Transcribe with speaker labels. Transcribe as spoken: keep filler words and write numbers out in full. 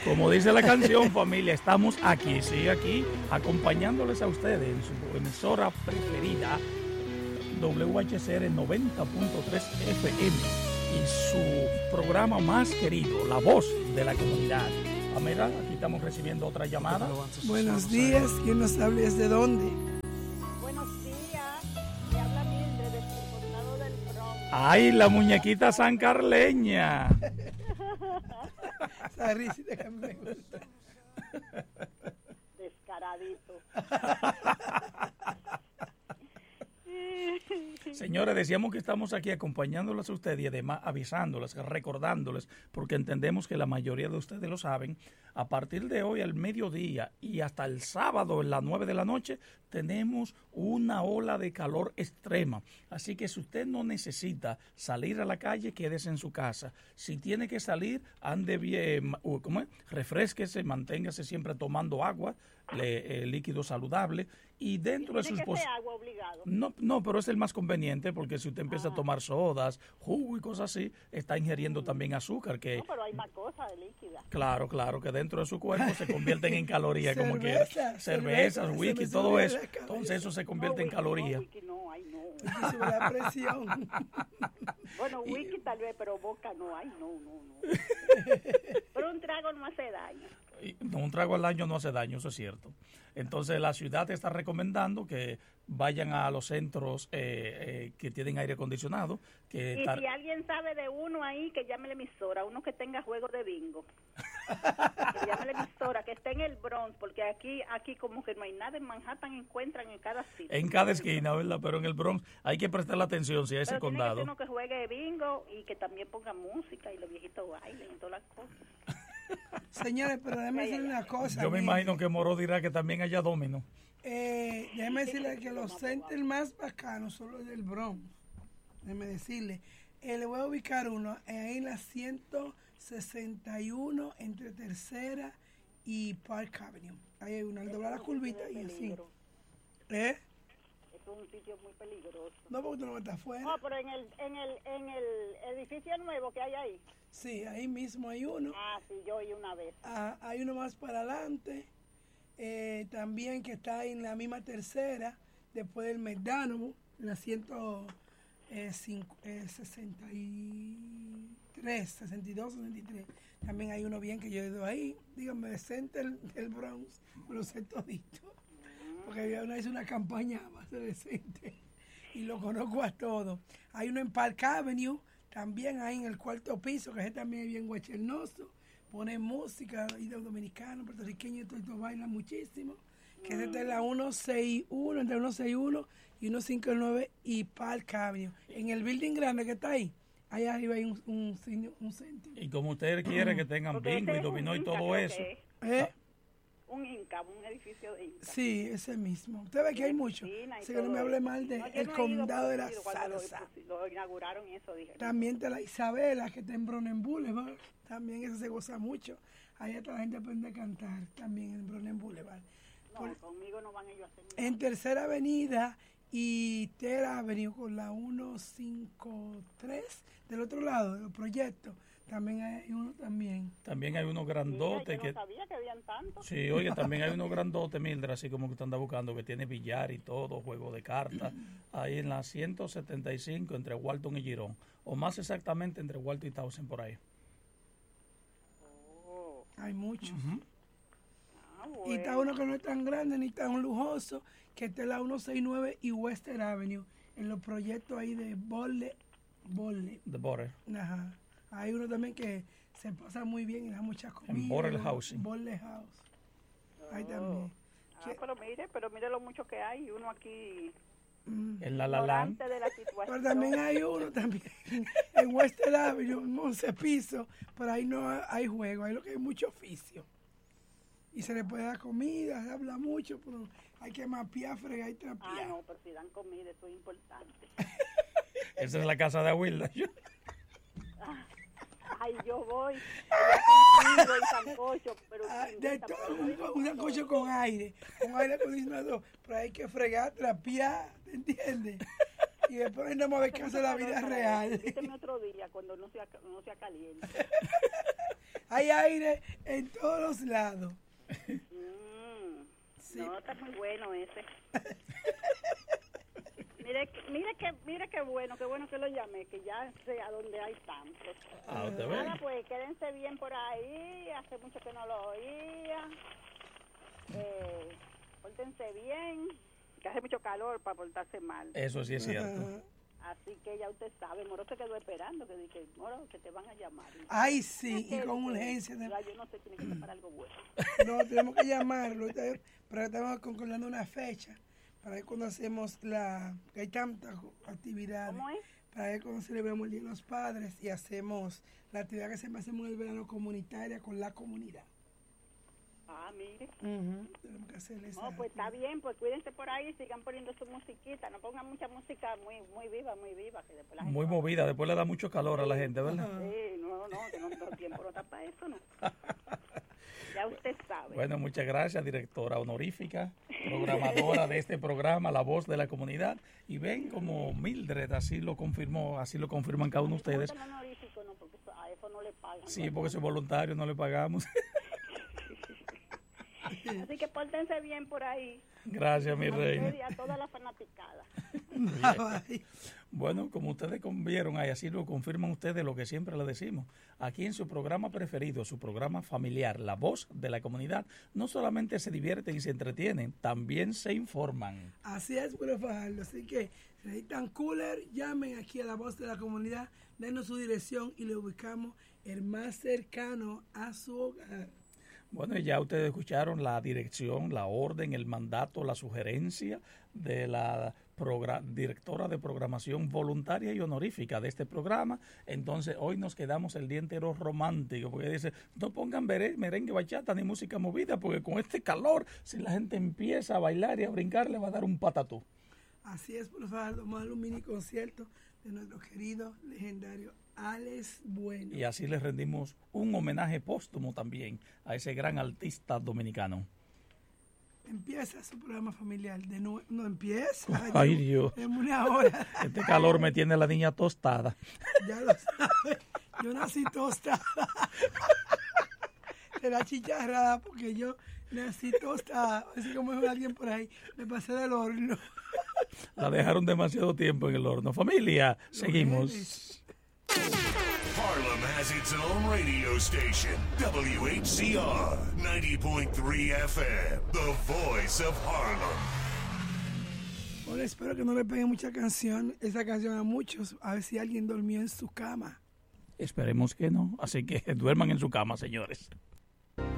Speaker 1: Como dice la canción, familia, estamos aquí, sí, aquí, acompañándoles a ustedes en su emisora preferida, W H C R noventa punto tres F M, y su programa más querido, La Voz de la Comunidad. Pamela, aquí estamos recibiendo otra llamada.
Speaker 2: Buenos días, ¿quién nos habla desde dónde?
Speaker 3: Buenos días, me habla Mildred desde el condado del Bronx.
Speaker 1: ¡Ay, la muñequita sancarleña!
Speaker 2: Esa risita que me gusta.
Speaker 3: Descaradito.
Speaker 1: Señores, decíamos que estamos aquí acompañándolas a ustedes y además avisándolas, recordándoles, porque entendemos que la mayoría de ustedes lo saben. A partir de hoy al mediodía y hasta el sábado en las nueve de la noche tenemos una ola de calor extrema. Así que si usted no necesita salir a la calle, quédese en su casa. Si tiene que salir, ande bien, ¿cómo es? Refrésquese, manténgase siempre tomando agua, le, eh, líquido saludable. Y dentro de sus
Speaker 3: ¿Tiene que
Speaker 1: pos-
Speaker 3: ser agua obligado?
Speaker 1: No, no, pero es el más conveniente porque si usted empieza ah. a tomar sodas, jugo y cosas así, está ingiriendo mm. también azúcar. Que,
Speaker 3: no, pero hay más cosas de líquida.
Speaker 1: Claro, claro, que dentro de su cuerpo se convierten en calorías, como quiera. Cervezas, whisky, todo eso. Entonces eso se convierte
Speaker 3: no,
Speaker 1: en calorías.
Speaker 3: No, whisky no, ay no.
Speaker 2: Sube la presión.
Speaker 3: Bueno, whisky tal vez, pero boca no, ay no, no, no. Pero un trago no hace daño.
Speaker 1: No, un trago al año no hace daño, eso es cierto. Entonces la ciudad está recomendando que vayan a los centros eh, eh, que tienen aire acondicionado. Que
Speaker 3: y
Speaker 1: tar...
Speaker 3: si alguien sabe de uno ahí, que llame a la emisora, uno que tenga juego de bingo. Que llame a la emisora, que esté en el Bronx, porque aquí aquí como que no hay nada en Manhattan, encuentran en cada sitio.
Speaker 1: En cada esquina, ¿verdad? Pero en el Bronx hay que prestar la atención si es ese
Speaker 3: Pero
Speaker 1: condado.
Speaker 3: Tiene que ser uno que juegue bingo y que también ponga música y los viejitos bailen y todas las cosas.
Speaker 2: Señores, pero déjeme decirle una cosa.
Speaker 1: Yo me
Speaker 2: mire.
Speaker 1: imagino que Moro dirá que también haya domino.
Speaker 2: Eh, déjeme decirle que los centros más bacanos son los del Bronx. Déjeme decirle. Eh, le voy a ubicar uno ahí en la ciento sesenta y uno entre Tercera y Park Avenue. Ahí hay uno, al doblar la curvita y así. ¿Eh?
Speaker 3: Es un sitio muy peligroso.
Speaker 2: No, porque tú no estás afuera.
Speaker 3: No, pero en el, en el, en el edificio nuevo que hay ahí.
Speaker 2: Sí, ahí mismo hay uno.
Speaker 3: Ah, sí, yo oí una vez.
Speaker 2: Ah, hay uno más para adelante, eh, también que está en la misma Tercera, después del McDonald's, en la ciento sesenta y tres, sesenta y dos, sesenta y tres. También hay uno bien que yo he ido ahí, dígame, decente del, del Bronx, lo sé todito. Porque había una vez una campaña más decente y lo conozco a todos. Hay uno en Park Avenue, también ahí en el cuarto piso, que ese también es bien guachernoso. Pone música, y de dominicanos, puertorriqueños, todos todo bailan muchísimo. Que mm. es de la ciento sesenta y uno, entre ciento sesenta y uno y ciento cincuenta y nueve y Park Avenue. En el building grande que está ahí, ahí arriba hay un, un, un centro.
Speaker 1: Y como ustedes quieren que tengan
Speaker 3: Porque
Speaker 1: bingo y dominó y todo eso.
Speaker 2: ¿Eh?
Speaker 3: Un Inca, un edificio de Inca.
Speaker 2: Sí, ese mismo. Usted ve que hay mucho. Así que no me hable mal del de no condado de la salsa.
Speaker 3: Lo, lo inauguraron y eso, dije.
Speaker 2: También está la Isabela, que está en Bronen Boulevard. También eso se goza mucho. Ahí hasta la gente aprende a cantar, también en Bronen Boulevard.
Speaker 3: No,
Speaker 2: Por,
Speaker 3: conmigo no van ellos a hacer nada.
Speaker 2: En Tercera Avenida y Terra Avenue con la ciento cincuenta y tres, del otro lado, de los proyectos. También hay uno también.
Speaker 1: También hay unos grandotes.
Speaker 3: Sí, yo
Speaker 1: que
Speaker 3: no sabía que habían tantos.
Speaker 1: Sí, oye, también hay unos grandotes, Mildred, así como que usted anda buscando, que tiene billar y todo, juego de cartas. Ahí en la ciento setenta y cinco entre Walton y Girón. O más exactamente entre Walton y Towson, por ahí.
Speaker 3: Oh.
Speaker 2: Hay muchos.
Speaker 1: Uh-huh.
Speaker 3: Ah, bueno.
Speaker 2: Y está uno que no es tan grande ni tan lujoso, que está en la ciento sesenta y nueve y Western Avenue, en los proyectos ahí de Bolle. Bolle.
Speaker 1: The Border.
Speaker 2: Ajá. Hay uno también que se pasa muy bien y da mucha comida.
Speaker 1: En Border Housing.
Speaker 2: Border House.
Speaker 3: Oh.
Speaker 2: Ahí también.
Speaker 3: Ah, pero mire, pero mire lo mucho que hay. Uno aquí...
Speaker 2: Mm.
Speaker 1: En La La Land.
Speaker 3: De la situación.
Speaker 2: Pero también hay uno también en Western Avenue, en once pisos, pero ahí no hay juego, ahí lo que hay mucho oficio. Y se le puede dar comida, se habla mucho, pero hay que mapear, fregar y trapear.
Speaker 3: Ah, no, pero si dan comida, eso es importante.
Speaker 1: Esa es la casa de Aguilda.
Speaker 3: Ay, yo voy. Yo y sancocho, pero
Speaker 2: ah, de todo, un, un sancocho con aire, con aire acondicionado, pero hay que fregar, trapear, ¿te entiendes? Y después no me ver que hace la vida real.
Speaker 3: Dígame otro día cuando no sea, no sea caliente.
Speaker 2: hay aire en todos los lados.
Speaker 3: Mm,
Speaker 2: Sí.
Speaker 3: No, está muy bueno ese. Mire, que- mire que, mire qué bueno, qué bueno que lo llamé, que ya sé a dónde hay tantos.
Speaker 1: Ah, usted ve.
Speaker 3: Nada, pues quédense bien por ahí, hace mucho que no lo oía. Eh, pórtense bien, que hace mucho calor para portarse mal.
Speaker 1: Eso sí es cierto.
Speaker 2: Ajá.
Speaker 3: Así que ya usted sabe, Moro se quedó esperando, que dije, Moro, que te van a llamar.
Speaker 2: Ay, sí, y
Speaker 3: Que-
Speaker 2: con
Speaker 3: que-
Speaker 2: urgencia.
Speaker 3: ya, yo no sé, tiene que ser para algo bueno.
Speaker 2: No, tenemos que llamarlo, pero estamos concordando una fecha para ver cuando hacemos la, que hay tantas actividades,
Speaker 3: ¿Cómo es?
Speaker 2: para ver cuando celebramos el Día de los Padres y hacemos la actividad que siempre hacemos en el verano comunitaria con la comunidad.
Speaker 3: Ah, mire.
Speaker 2: Tenemos que hacer esa.
Speaker 3: No, pues está bien, pues cuídense por ahí, sigan poniendo su musiquita, no pongan mucha música muy muy viva, muy viva, que después la gente
Speaker 1: Muy
Speaker 3: va-
Speaker 1: movida, después le da mucho calor a la gente, ¿verdad?
Speaker 3: Sí, no, no, que no todo tiempo no está para eso, ¿no? Ya usted sabe.
Speaker 1: Bueno, muchas gracias, directora honorífica, programadora de este programa, La Voz de la Comunidad. Y ven como Mildred así lo confirmó, así lo confirman cada uno de ustedes.
Speaker 3: Ponte el honorífico, no, porque eso- a eso no le pagan.
Speaker 1: Sí, porque soy voluntario, no le pagamos.
Speaker 3: Así que pórtense bien por ahí.
Speaker 1: Gracias, mi
Speaker 3: A usted
Speaker 1: reina.
Speaker 3: y a toda la fanaticada.
Speaker 2: Bye.
Speaker 1: Bueno, como ustedes con- vieron, ahí así lo confirman ustedes lo que siempre les decimos. Aquí en su programa preferido, su programa familiar, La Voz de la Comunidad, no solamente se divierten y se entretienen, también se informan.
Speaker 2: Así es, Pueblo Fajardo. Así que si necesitan cooler, llamen aquí a la Voz de la Comunidad, denos su dirección y le ubicamos el más cercano a su hogar.
Speaker 1: Bueno, y ya ustedes escucharon la dirección, la orden, el mandato, la sugerencia de la progra- directora de programación voluntaria y honorífica de este programa. Entonces, hoy nos quedamos el día entero romántico, porque dice, no pongan bere- merengue, bachata ni música movida, porque con este calor, si la gente empieza a bailar y a brincar, le va a dar un patatú.
Speaker 2: Así es, Pueblo Fajardo. Vamos a dar un mini concierto de nuestro querido, legendario Alex Bueno.
Speaker 1: Y así les rendimos un homenaje póstumo también a ese gran artista dominicano.
Speaker 2: Empieza su programa familiar. De nuevo, no empieza.
Speaker 1: Ay, Dios.
Speaker 2: En una hora.
Speaker 1: Este calor me tiene la niña tostada.
Speaker 2: Ya lo sabes. Yo nací tostada. Será chicharrada porque yo nací tostada. Así como es alguien por ahí. Me pasé del horno.
Speaker 1: La dejaron demasiado tiempo en el horno. Familia, seguimos.
Speaker 4: Harlem has its own radio station, W H C R ninety point three F M, the voice of Harlem.
Speaker 2: Bueno, espero que no le peguen mucha canción, esa canción a muchos. A ver si alguien durmió en su cama.
Speaker 1: Esperemos que no. Así que duerman en su cama, señores.